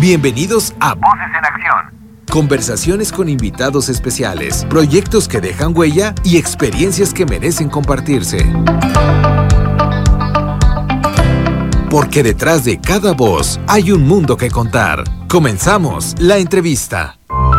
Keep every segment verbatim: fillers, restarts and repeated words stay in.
Bienvenidos a Voces en Acción. Conversaciones con invitados especiales, proyectos que dejan huella y experiencias que merecen compartirse. Porque detrás de cada voz hay un mundo que contar. Comenzamos la entrevista.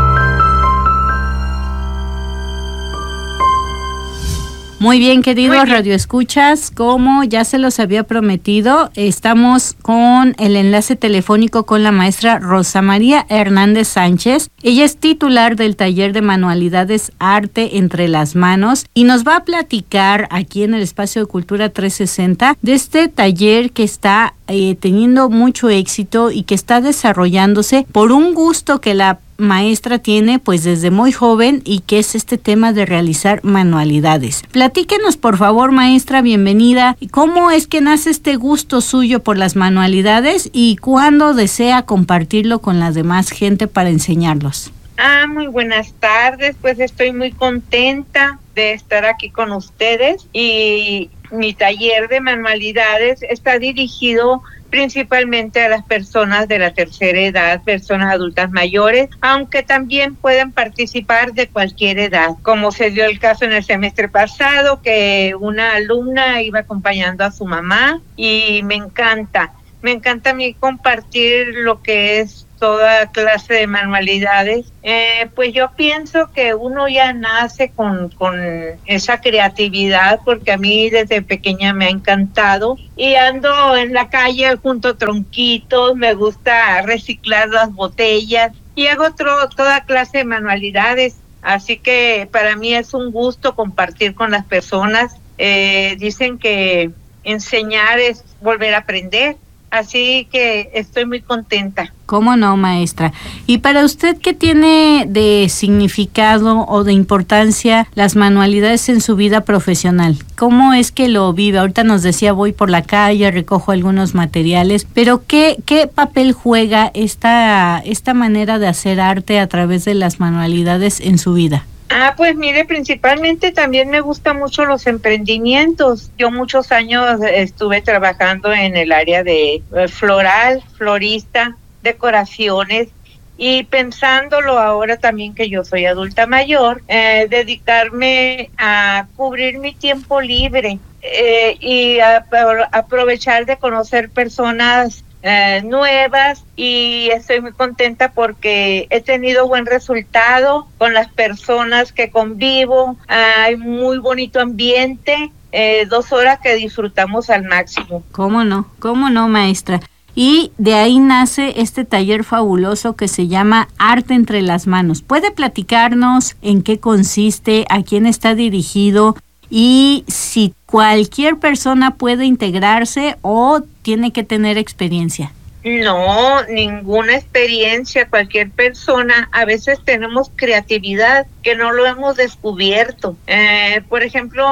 Muy bien, queridos radioescuchas, como ya se los había prometido, estamos con el enlace telefónico con la maestra Rosa María Hernández Sánchez. Ella es titular del taller de manualidades Arte entre las Manos y nos va a platicar aquí en el Espacio de Cultura trescientos sesenta de este taller que está eh, teniendo mucho éxito y que está desarrollándose por un gusto que la maestra tiene pues desde muy joven y que es este tema de realizar manualidades. Platíquenos por favor, maestra, bienvenida. ¿Cómo es que nace este gusto suyo por las manualidades y cuándo desea compartirlo con la demás gente para enseñarlos? Ah, muy buenas tardes, pues estoy muy contenta de estar aquí con ustedes y mi taller de manualidades está dirigido principalmente a las personas de la tercera edad, personas adultas mayores, aunque también pueden participar de cualquier edad, como se dio el caso en el semestre pasado, que una alumna iba acompañando a su mamá y me encanta, me encanta a mí compartir lo que es toda clase de manualidades. Eh, pues yo pienso que uno ya nace con, con esa creatividad, porque a mí desde pequeña me ha encantado y ando en la calle junto a tronquitos, me gusta reciclar las botellas y hago otro, toda clase de manualidades, así que para mí es un gusto compartir con las personas. Eh, dicen que enseñar es volver a aprender. Así que estoy muy contenta. ¿Cómo no, maestra? Y para usted, ¿qué tiene de significado o de importancia las manualidades en su vida profesional? ¿Cómo es que lo vive? Ahorita nos decía, voy por la calle, recojo algunos materiales, pero ¿qué, qué papel juega esta, esta manera de hacer arte a través de las manualidades en su vida? Ah, pues mire, principalmente también me gustan mucho los emprendimientos. Yo muchos años estuve trabajando en el área de floral, florista, decoraciones, y pensándolo ahora también que yo soy adulta mayor, eh, dedicarme a cubrir mi tiempo libre eh, y a, a aprovechar de conocer personas Eh, nuevas, y estoy muy contenta porque he tenido buen resultado con las personas que convivo. Hay muy bonito ambiente, eh, dos horas que disfrutamos al máximo. ¿Cómo no? ¿Cómo no, maestra? Y de ahí nace este taller fabuloso que se llama Arte entre las Manos. ¿Puede platicarnos en qué consiste, a quién está dirigido y si cualquier persona puede integrarse o tiene que tener experiencia? No, ninguna experiencia, cualquier persona. A veces tenemos creatividad que no lo hemos descubierto. Eh, por ejemplo,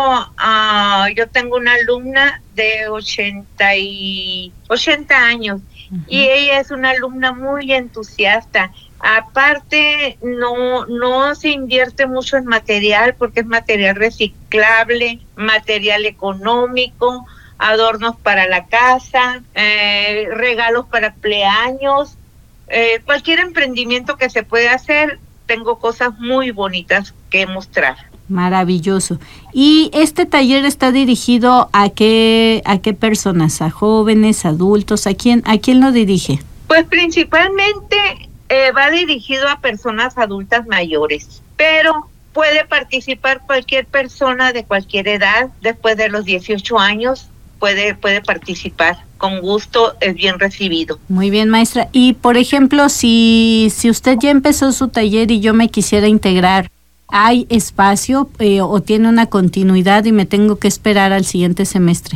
uh, yo tengo una alumna de ochenta y ochenta años, uh-huh. Y ella es una alumna muy entusiasta. Aparte, no, no se invierte mucho en material porque es material reciclable, material económico, adornos para la casa, eh, regalos para cumpleaños, eh, cualquier emprendimiento que se pueda hacer, tengo cosas muy bonitas que mostrar. Maravilloso. ¿Y este taller está dirigido a qué, a qué personas? ¿A jóvenes, adultos? ¿A quién, a quién lo dirige? Pues principalmente eh, va dirigido a personas adultas mayores, pero puede participar cualquier persona de cualquier edad. Después de los dieciocho años puede, puede participar. Con gusto, es bien recibido. Muy bien, maestra. Y por ejemplo, si, si usted ya empezó su taller y yo me quisiera integrar, ¿hay espacio eh, o tiene una continuidad y me tengo que esperar al siguiente semestre?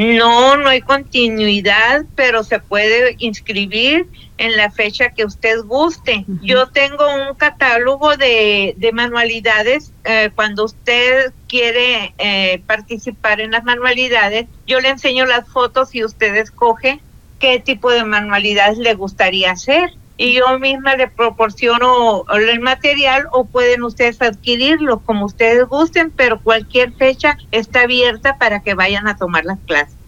No, no hay continuidad, pero se puede inscribir en la fecha que usted guste. Uh-huh. Yo tengo un catálogo de, de manualidades. Eh, cuando usted quiere eh, participar en las manualidades, yo le enseño las fotos y usted escoge qué tipo de manualidades le gustaría hacer. Y yo misma le proporciono el material, o pueden ustedes adquirirlo como ustedes gusten, pero cualquier fecha está abierta para que vayan a tomar las clases.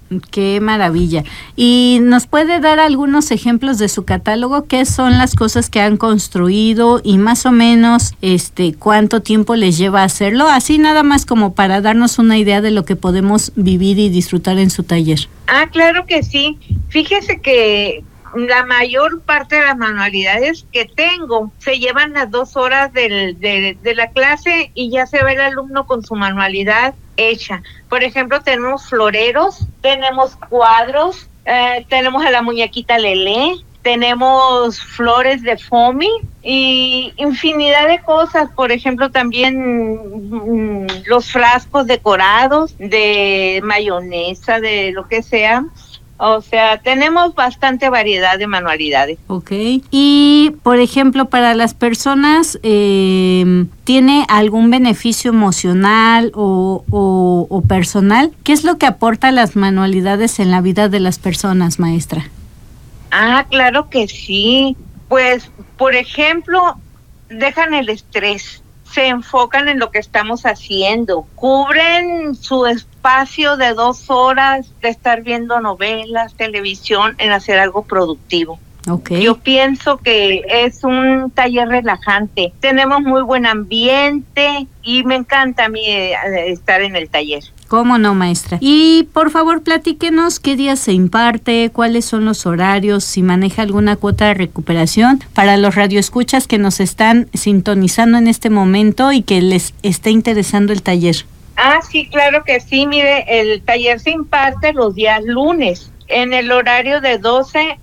Qué maravilla. ¿Y nos puede dar algunos ejemplos de su catálogo? ¿Qué son las cosas que han construido y más o menos este cuánto tiempo les lleva hacerlo? Así nada más como para darnos una idea de lo que podemos vivir y disfrutar en su taller. Ah, claro que sí. Fíjese que la mayor parte de las manualidades que tengo se llevan las dos horas del, de, de la clase y ya se ve el alumno con su manualidad hecha. Por ejemplo, tenemos floreros, tenemos cuadros, eh, tenemos a la muñequita Lelé, tenemos flores de foamy y infinidad de cosas. Por ejemplo, también mmm, los frascos decorados de mayonesa, de lo que sea. O sea, tenemos bastante variedad de manualidades. Ok. Y, por ejemplo, para las personas, eh, ¿tiene algún beneficio emocional o, o, o personal? ¿Qué es lo que aporta las manualidades en la vida de las personas, maestra? Ah, claro que sí. Pues, por ejemplo, dejan el estrés. Se enfocan en lo que estamos haciendo, cubren su espacio de dos horas de estar viendo novelas, televisión, en hacer algo productivo. Okay. Yo pienso que es un taller relajante, tenemos muy buen ambiente y me encanta a mí estar en el taller. ¿Cómo no, maestra? Y por favor, platíquenos qué días se imparte, cuáles son los horarios, si maneja alguna cuota de recuperación para los radioescuchas que nos están sintonizando en este momento y que les esté interesando el taller. Ah, sí, claro que sí. Mire, el taller se imparte los días lunes en el horario de doce